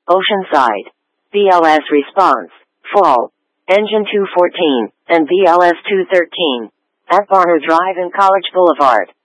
Oceanside. BLS response, full. Engine 214, and BLS 213. At Barner Drive and College Boulevard.